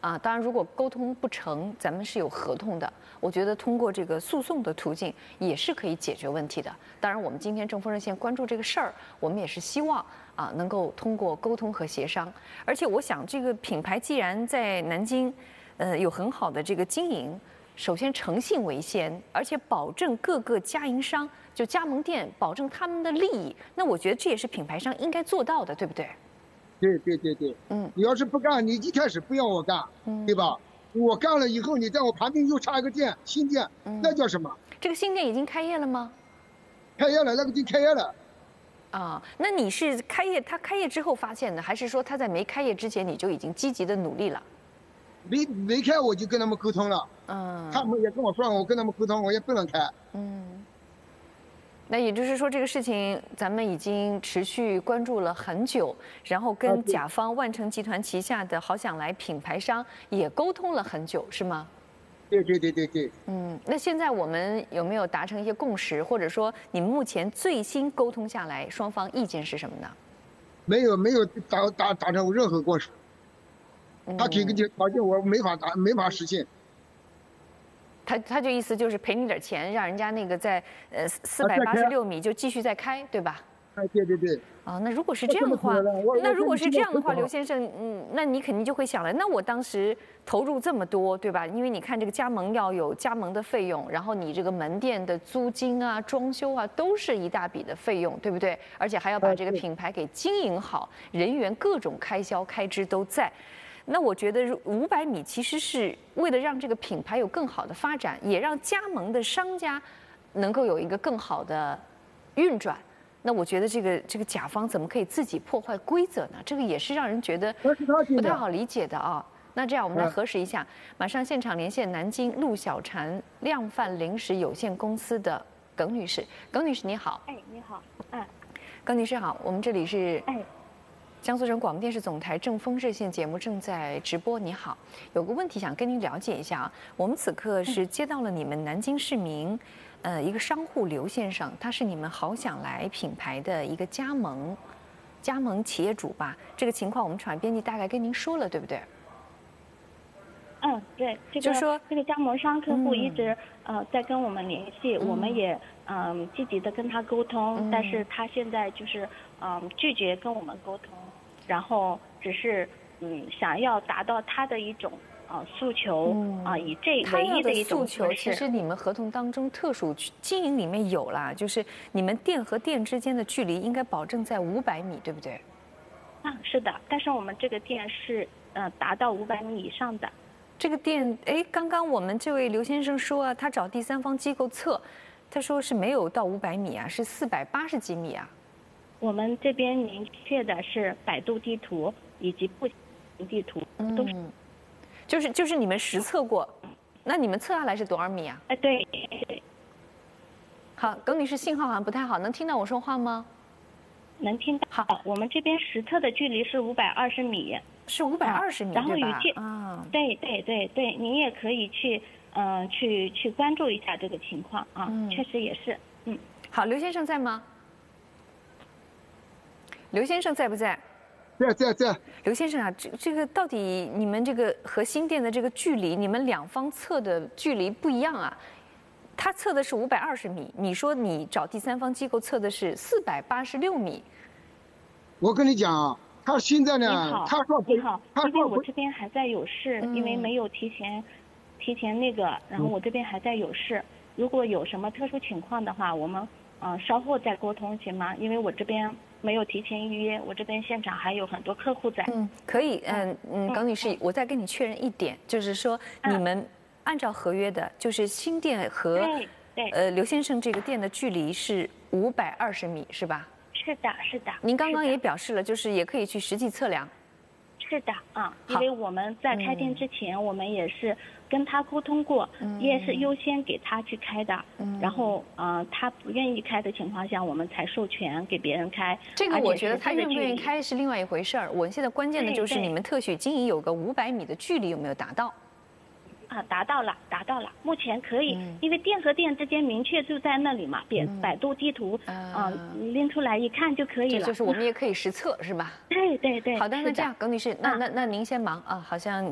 啊，当然如果沟通不成，咱们是有合同的。我觉得通过这个诉讼的途径也是可以解决问题的。当然，我们今天正风热线关注这个事儿，我们也是希望能够通过沟通和协商。而且我想，这个品牌既然在南京，有很好的这个经营，首先诚信为先，而且保证各个加营商就加盟店保证他们的利益。那我觉得这也是品牌商应该做到的，对不对？ 对，你要是不干，你一开始不要我干，对吧？我干了以后，你在我旁边又插一个店，新店，那叫什么？ 这个新店已经开业了吗？ 开业了，那个店开业了。 那你是他开业之后发现的，还是说他在没开业之前你就已经积极的努力了？ 没开我就跟他们沟通了，他们也跟我说，我跟他们沟通，我也不能开。 那也就是说，这个事情咱们已经持续关注了很久，然后跟甲方万城集团旗下的好想来品牌商也沟通了很久，是吗？ 对。 那现在我们有没有达成一些共识，或者说你们目前最新沟通下来，双方意见是什么呢？ 没有达成任何共识。他提个条件，我没法实现。 他就意思就是赔你点钱，让人家那个在486米就继续再开，对吧？ 对。 那如果是这样的话，刘先生，那你肯定就会想了，那我当时投入这么多，对吧？因为你看这个加盟要有加盟的费用，然后你这个门店的租金啊、装修啊，都是一大笔的费用，对不对？而且还要把这个品牌给经营好，人员各种开销开支都在。那我觉得500米其实是为了让这个品牌有更好的发展，也让加盟的商家能够有一个更好的运转。那我觉得这个甲方怎么可以自己破坏规则呢？这个也是让人觉得不太好理解的啊。那这样我们来核实一下，马上现场连线南京陆小禅量贩零食有限公司的耿女士。耿女士你好。 你好。 耿女士好，我们这里是江苏省广播电视总台正风热线节目正在直播。你好，有个问题想跟您了解一下啊。我们此刻是接到了你们南京市民，一个商户刘先生，他是你们好想来品牌的一个加盟企业主吧？这个情况我们场外编辑大概跟您说了，对不对？ 对， 就说这个加盟商客户一直在跟我们联系，我们也积极的跟他沟通，但是他现在就是拒绝跟我们沟通。然后只是想要达到他的一种诉求以这唯一的一种诉求。其实你们合同当中特殊经营里面有啦，就是你们店和店之间的距离应该保证在500米，对不对？ 是的，但是我们这个店是达到500米以上的。 这个店，刚刚我们这位刘先生说啊，他找第三方机构测，他说是没有到500米啊，是480几米啊。 我们这边明确的是百度地图以及步行地图都是， 就是你们实测过，那你们测下来是多少米啊？ 对。 好，耿女士信号好像不太好，能听到我说话吗？ 能听到。好，我们这边实测的距离是520米， 是520米， 然后对，你也可以去关注一下这个情况啊，确实也是。 好，刘先生在吗？刘先生在不在？ 在。 刘先生啊，这个到底你们这个和新店的这个距离，你们两方测的距离不一样啊。他测的是520米，你说你找第三方机构测的是486米。 我跟你讲啊，他现在呢，他说你好，因为我这边还在有事，因为没有提前那个，然后我这边还在有事。如果有什么特殊情况的话，我们稍后再沟通行吗？因为我这边没有提前预约，我这边现场还有很多客户在。 可以，耿女士，我再跟你确认一点，就是说你们按照合约的，就是新店和刘先生这个店的距离是520米，是吧？ 是的。 您刚刚也表示了，就是也可以去实际测量。 是的因为我们在开店之前，我们也是跟他沟通过，也是优先给他去开的。然后他不愿意开的情况下，我们才授权给别人开。 这个我觉得他愿不愿意开是另外一回事儿。我现在关键的就是你们特许经营有个500米的距离有没有达到？ 达到了，目前可以，因为店和店之间明确就在那里嘛，百度地图拎出来一看就可以了。 就是我们也可以实测，是吧？ 对。 好的，那这样，耿女士，那您先忙啊，好像。